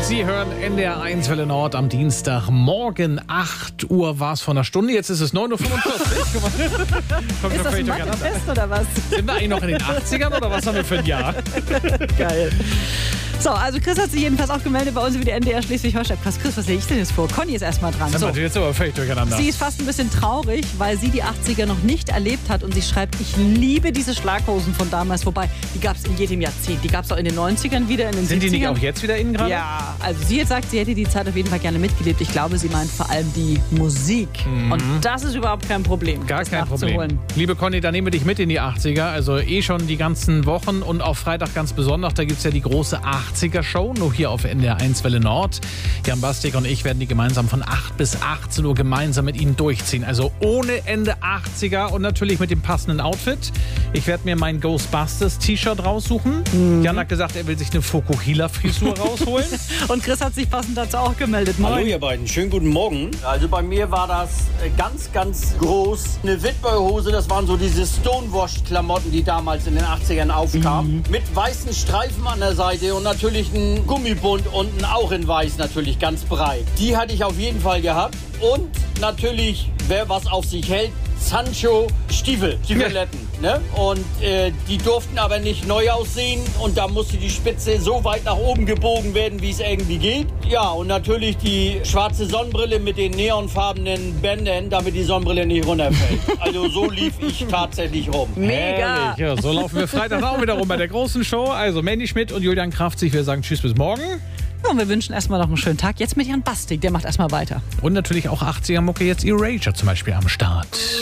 Sie hören NDR 1 Welle Nord am Dienstagmorgen. 8 Uhr war es vor einer Stunde, jetzt ist es 9.45 Uhr. Kommt Ist das ein Mathefest oder was? Sind wir eigentlich noch in den 80ern oder was haben wir für ein Jahr? Geil. So, also Chris hat sich jedenfalls auch gemeldet bei uns über die NDR Schleswig-Holstein. Chris, was lege ich denn jetzt vor? Conny ist erstmal dran. So. Jetzt aber völlig durcheinander. Sie ist fast ein bisschen traurig, weil sie die 80er noch nicht erlebt hat und sie schreibt, ich liebe diese Schlaghosen von damals. Wobei, die gab es in jedem Jahrzehnt. Die gab es auch in den 90ern wieder, in den 70ern. Sind die nicht auch jetzt wieder innen gerade? Ja, also sie jetzt sagt, sie hätte die Zeit auf jeden Fall gerne mitgelebt. Ich glaube, sie meint vor allem die Musik. Und das ist überhaupt kein Problem. Gar kein Problem. Liebe Conny, dann nehmen wir dich mit in die 80er. Also schon die ganzen Wochen und auf Freitag ganz besonders. Da gibt es ja die große 80er-Show, nur hier auf NDR 1 Welle Nord. Jan Bastik und ich werden die gemeinsam von 8 bis 18 Uhr gemeinsam mit Ihnen durchziehen. Also ohne Ende 80er und natürlich mit dem passenden Outfit. Ich werde mir mein Ghostbusters-T-Shirt raussuchen. Jan hat gesagt, er will sich eine Fokuhila-Frisur rausholen. Und Chris hat sich passend dazu auch gemeldet. Moin. Hallo ihr beiden, schönen guten Morgen. Also bei mir war das ganz, ganz groß. Eine Witboy-Hose, das waren so diese Stonewashed-Klamotten, die damals in den 80ern aufkamen. Mit weißen Streifen an der Seite und natürlich ein Gummibund unten auch in weiß, natürlich ganz breit. Die hatte ich auf jeden Fall gehabt. Und natürlich, wer was auf sich hält, Sancho Stiefeletten. Ne? Und die durften aber nicht neu aussehen und da musste die Spitze so weit nach oben gebogen werden, wie es irgendwie geht. Ja, und natürlich die schwarze Sonnenbrille mit den neonfarbenen Bändern, damit die Sonnenbrille nicht runterfällt. Also so lief ich tatsächlich rum. Mega! Ja, so laufen wir Freitag auch wieder rum bei der großen Show. Also Mandy Schmidt und Julian Kraftzig, wir sagen Tschüss bis morgen. Und wir wünschen erstmal noch einen schönen Tag. Jetzt mit Jan Bastik, der macht erstmal weiter. Und natürlich auch 80er-Mucke, jetzt Erasure zum Beispiel am Start.